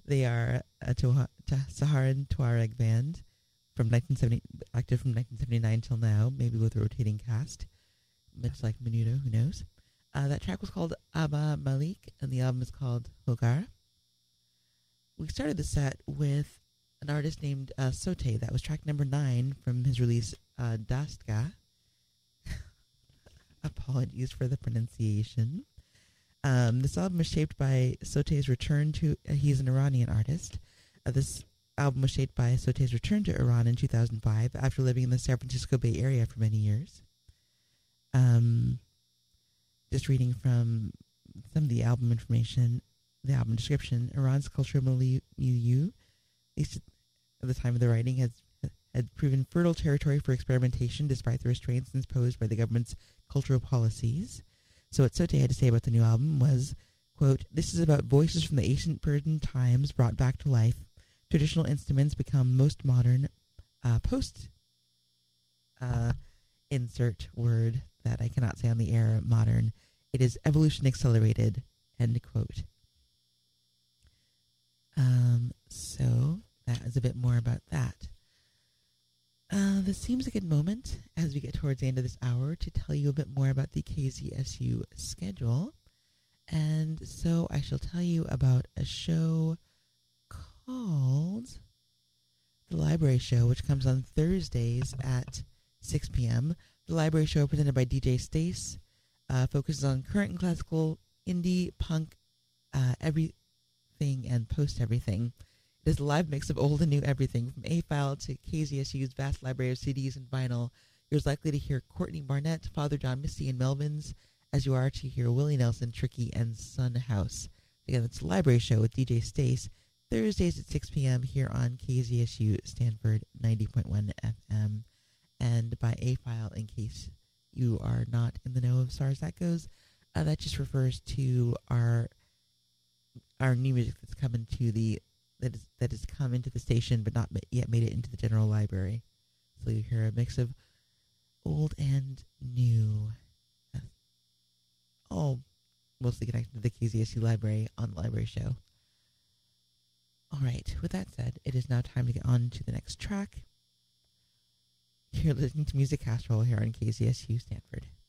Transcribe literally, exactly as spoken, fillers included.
They are a Tuha- Ta- Saharan Tuareg band from nineteen seventy, active from nineteen seventy-nine till now, maybe with a rotating cast, much like Menudo, who knows. Uh, that track was called Abba Malik, and the album is called Hogar. We started the set with an artist named uh, Sote. That was track number nine from his release, uh, Dastka. Apologies for the pronunciation. Um, this album was shaped by Sote's return to, uh, he's an Iranian artist. Uh, this album was shaped by Sote's return to Iran in two thousand five after living in the San Francisco Bay Area for many years. Um, just reading from some of the album information, the album description, Iran's cultural milieu, at least at the time of the writing, has had proven fertile territory for experimentation despite the restraints imposed by the government's cultural policies. So what Sote had to say about the new album was, quote, "This is about voices from the ancient Persian times brought back to life. Traditional instruments become most modern, uh, post, uh, insert word that I cannot say on the air, modern. It is evolution accelerated," end quote. Um, so that is a bit more about that. Uh, this seems a good moment as we get towards the end of this hour to tell you a bit more about the K Z S U schedule. And so I shall tell you about a show called The Library Show, which comes on Thursdays at six p.m. The Library Show, presented by D J Stace, uh, focuses on current and classical, indie, punk, uh, everything and post-everything. It is a live mix of old and new everything, from A-File to K Z S U's vast library of C Ds and vinyl. You're as likely to hear Courtney Barnett, Father John Misty, and Melvins as you are to hear Willie Nelson, Tricky, and Sun House. Again, it's a Library Show with D J Stace, Thursdays at six p.m. here on K Z S U Stanford ninety point one F M. And by A-File, in case you are not in the know of as far as that goes, uh, that just refers to our our new music that's coming to the that is that has come into the station but not yet made it into the general library. So you hear a mix of old and new, uh, all mostly connected to the K Z S U library on the Library Show. All right, with that said, it is now time to get on to the next track. You're listening to Music Casserole here on K Z S U Stanford.